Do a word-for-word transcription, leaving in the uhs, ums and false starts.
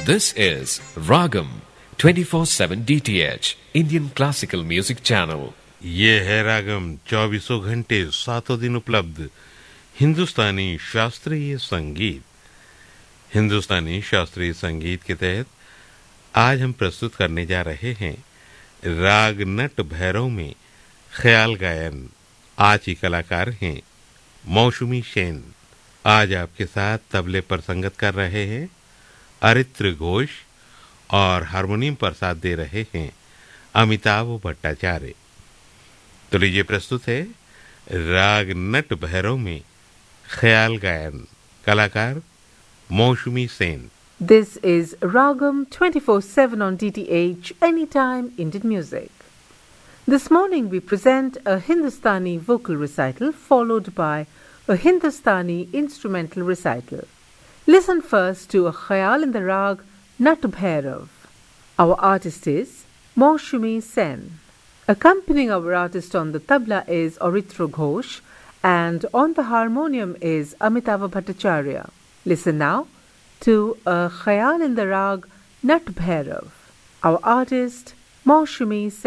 This is Ragam twenty-four seven D T H Indian Classical Music Channel. ये है रागम चौबीसों घंटे सातों दिन उपलब्ध हिंदुस्तानी शास्त्रीय संगीत। हिंदुस्तानी शास्त्रीय संगीत के तहत आज हम प्रस्तुत करने जा रहे हैं राग नट भैरव में ख्याल गायन। आज की कलाकार हैं मौसमी सेन। आज आपके साथ तबले पर संगत कर रहे हैं अरित्र घोष और हारमोनियम पर साथ दे रहे हैं अमिताभ भट्टाचार्य। तो लीजिए प्रस्तुत है राग नट भैरव में ख्याल गायन। कलाकार मौसमी Sen. This is Ragam twenty-four seven on D T H Anytime Indian Music. This morning we present a Hindustani vocal recital followed by a Hindustani instrumental recital. Listen first to a khayal in the rag Nat Bhairav. Our artist is Maushumi Sen. Accompanying our artist on the tabla is Aritra Ghosh and on the harmonium is Amitabha Bhattacharya. Listen now to a khayal in the rag Nat Bhairav. Our artist Maushumi Sen.